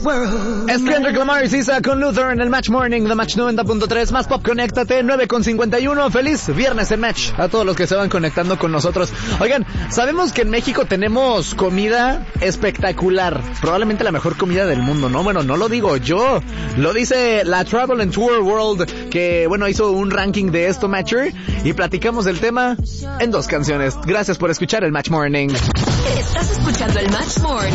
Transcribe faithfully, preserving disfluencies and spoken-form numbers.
Es Kendrick Lamar y Sisa con Luther en el Match Morning de Match noventa punto tres. Más pop, conéctate, nueve con cincuenta y uno. Feliz viernes en Match a todos los que se van conectando con nosotros. Oigan, sabemos que en México tenemos comida espectacular, probablemente la mejor comida del mundo, ¿no? Bueno, no lo digo yo, lo dice la Travel and Tour World, que bueno, hizo un ranking de esto, Matcher, y platicamos del tema en dos canciones. Gracias por escuchar el Match Morning. Estás escuchando el Match Morning.